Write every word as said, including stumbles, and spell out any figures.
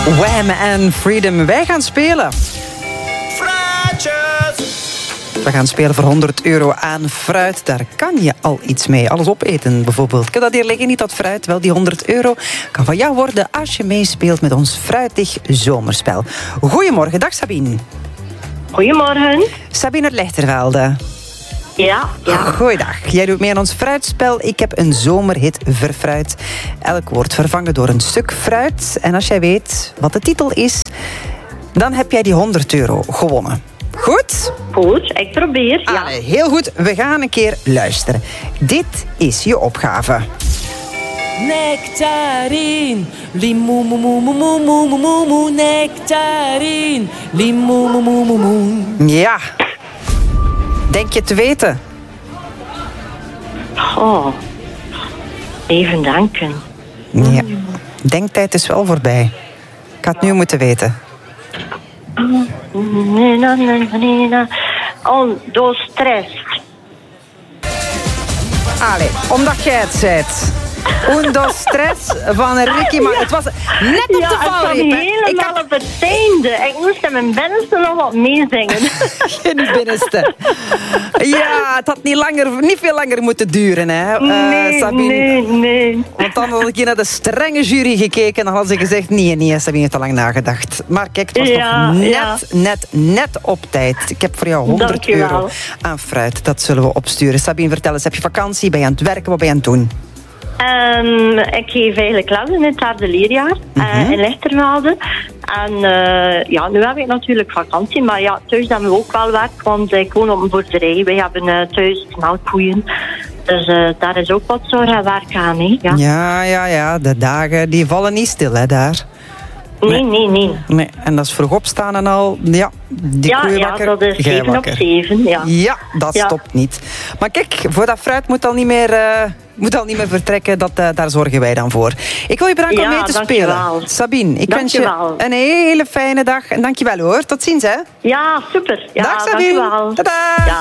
Wham en Freedom. Wij gaan spelen. We gaan spelen voor honderd euro aan fruit. Daar kan je al iets mee. Alles opeten bijvoorbeeld. Ik heb dat hier liggen, niet dat fruit. Wel, die honderd euro kan van jou worden als je meespeelt met ons fruitig zomerspel. Goedemorgen, dag Sabine. Goedemorgen. Sabine uit Lechtervelde. Ja, ja. Goeiedag. Jij doet mee aan ons fruitspel. Ik heb een zomerhit verfruit. Elk woord vervangen door een stuk fruit. En als jij weet wat de titel is, dan heb jij die honderd euro gewonnen. Goed? Goed, ik probeer. Ja. Allee, heel goed. We gaan een keer luisteren. Dit is je opgave. Nectarine, limoemoemoemoemoemoemoe, nectarine, limoemoemoemoe. Ja. Denk je te weten? Oh, even denken. Ja. Denktijd is wel voorbij. Ik had het nu moeten weten. Nee, nee, nee, nee, nee. Oh, door stress. Allee, omdat jij het zet. Undo stress van Ricky, maar het was net op Ja, de het kwam valreep. hè. helemaal Ik had op het einde. Ik moest in mijn binnenste nog wat meezingen. geen binnenste. Ja, het had niet, langer, niet veel langer moeten duren, hè, uh, Nee, Sabine. nee, nee. Want dan had ik hier naar de strenge jury gekeken en dan had ze gezegd, nee, nee, Sabine heeft te lang nagedacht. Maar kijk, het was Ja, nog net, ja. net, net op tijd. Ik heb voor jou honderd Dankjewel. euro aan fruit. Dat zullen we opsturen. Sabine, vertel eens, heb je vakantie? Ben je aan het werken? Wat ben je aan het doen? Um, ik geef eigenlijk les in het derde leerjaar uh, in Lechtervelde. En uh, ja, nu heb ik natuurlijk vakantie, maar ja, thuis hebben we ook wel werk, want ik woon op een boerderij. Wij hebben uh, thuis melkkoeien. Dus uh, daar is ook wat zorg en werk aan, hè? Ja. Ja, ja, ja. De dagen die vallen niet stil, hè, daar. Nee, nee, nee. Nee, en dat is vroeg opstaan en al. Ja, die Ja, koeien ja, wakker, dat is jij zeven op wakker. zeven, ja. Ja, dat Ja. stopt niet. Maar kijk, voor dat fruit moet al niet meer, uh, moet al niet meer vertrekken. Dat, uh, daar zorgen wij dan voor. Ik wil je bedanken om Ja, mee te dankjewel. spelen. Sabine, ik wens je Dankjewel. een hele fijne dag. En dankjewel hoor. Tot ziens, hè. Ja, super. Ja, Dag Sabine. dankjewel. Tada. Ja.